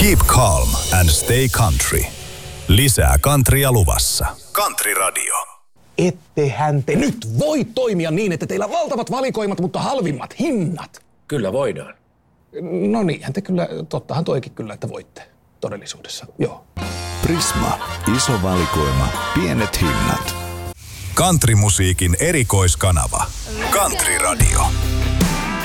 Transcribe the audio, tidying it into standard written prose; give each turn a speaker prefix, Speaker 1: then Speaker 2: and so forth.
Speaker 1: Keep calm and stay country. Lisää countrya luvassa. Country Radio.
Speaker 2: Ettehän te nyt voi toimia niin, että teillä on valtavat valikoimat, mutta halvimmat hinnat.
Speaker 3: Kyllä voidaan.
Speaker 2: No niinhän te kyllä, tottahan toikin kyllä, että voitte todellisuudessa, joo.
Speaker 1: Prisma. Iso valikoima. Pienet hinnat. Countrymusiikin erikoiskanava. Country Radio.